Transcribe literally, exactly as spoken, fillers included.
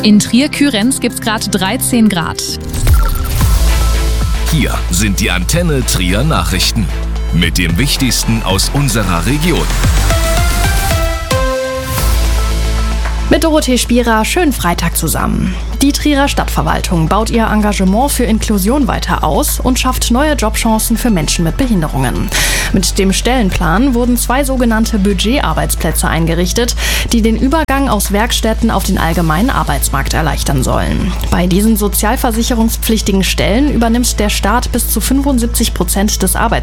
In Trier-Kürenz gibt es gerade dreizehn Grad. Hier sind die Antenne Trier Nachrichten mit dem Wichtigsten aus unserer Region. Mit Dorothee Spierer, schönen Freitag zusammen. Die Trierer Stadtverwaltung baut ihr Engagement für Inklusion weiter aus und schafft neue Jobchancen für Menschen mit Behinderungen. Mit dem Stellenplan wurden zwei sogenannte Budgetarbeitsplätze eingerichtet, die den Übergang aus Werkstätten auf den allgemeinen Arbeitsmarkt erleichtern sollen. Bei diesen sozialversicherungspflichtigen Stellen übernimmt der Staat bis zu fünfundsiebzig Prozent des Arbeitsmarktes.